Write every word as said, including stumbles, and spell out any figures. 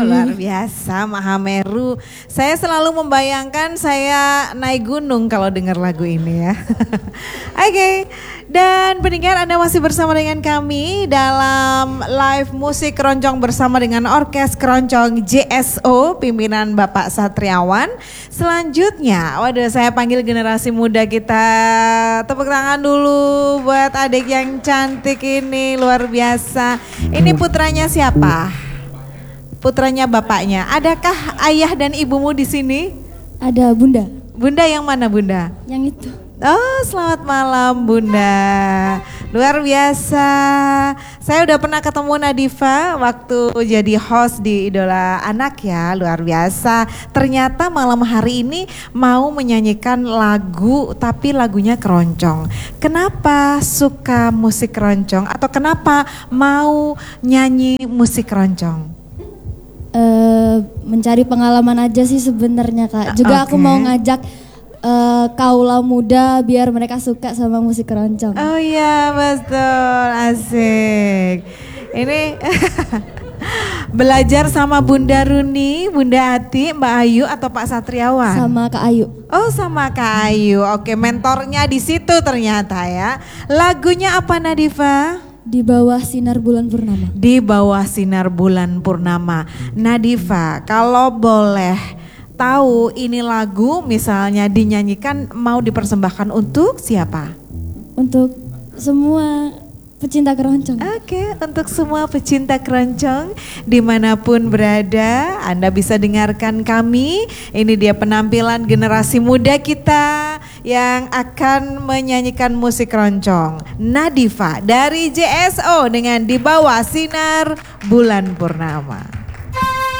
Luar biasa, Mahameru. Saya selalu membayangkan saya naik gunung kalau dengar lagu ini ya. Oke, okay. Dan pendengar, Anda masih bersama dengan kami dalam live musik keroncong bersama dengan Orkes Keroncong J S O, pimpinan Bapak Satriawan. Selanjutnya, waduh saya panggil generasi muda kita. Tepuk tangan dulu buat adik yang cantik ini, luar biasa. Ini putranya siapa? Putranya bapaknya. Adakah ayah dan ibumu di sini? Ada Bunda. Bunda yang mana Bunda? Yang itu. Oh, selamat malam Bunda. Luar biasa. Saya udah pernah ketemu Nadifa waktu jadi host di Idola Anak ya, luar biasa. Ternyata malam hari ini mau menyanyikan lagu tapi lagunya keroncong. Kenapa suka musik keroncong atau kenapa mau nyanyi musik keroncong? Uh, mencari pengalaman aja sih sebenarnya Kak. Juga okay. Aku mau ngajak uh, kaula muda biar mereka suka sama musik keroncong. Oh iya betul, asik. Ini belajar sama Bunda Runi, Bunda Ati, Mbak Ayu atau Pak Satriawan? Sama Kak Ayu. Oh sama Kak Ayu. Oke, mentornya di situ ternyata ya. Lagunya apa Nadifa? Di bawah sinar bulan purnama. Di bawah sinar bulan purnama. Nadifa, kalau boleh tahu ini lagu misalnya dinyanyikan mau dipersembahkan untuk siapa? Untuk semua pecinta keroncong. Oke, untuk semua pecinta keroncong dimanapun berada, Anda bisa dengarkan kami. Ini dia penampilan generasi muda kita yang akan menyanyikan musik keroncong. Nadifa dari J S O dengan Di Bawah Sinar Bulan Purnama.